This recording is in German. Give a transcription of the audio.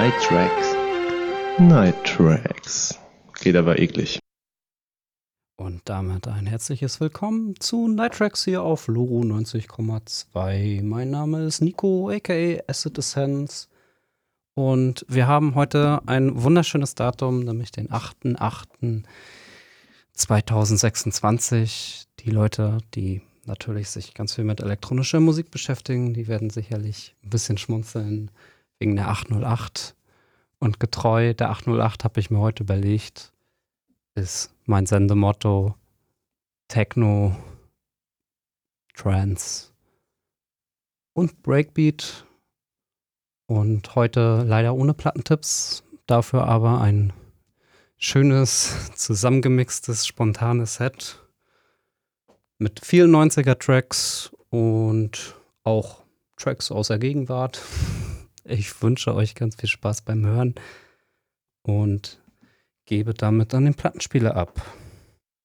Night Tracks. Night Tracks. Geht aber eklig. Und damit ein herzliches Willkommen zu Night Tracks hier auf Loro 90,2. Mein Name ist Nico, aka Acid Essence. Und wir haben heute ein wunderschönes Datum, nämlich den 8.8.2026. Die Leute, die natürlich sich ganz viel mit elektronischer Musik beschäftigen, die werden sicherlich ein bisschen schmunzeln wegen der 808. Und getreu der 808 habe ich mir heute überlegt, ist mein Sendemotto Techno, Trance und Breakbeat. Und heute leider ohne Plattentipps, dafür aber ein schönes, zusammengemixtes, spontanes Set mit vielen 90er-Tracks und auch Tracks aus der Gegenwart. Ich wünsche euch ganz viel Spaß beim Hören und gebe damit an den Plattenspieler ab.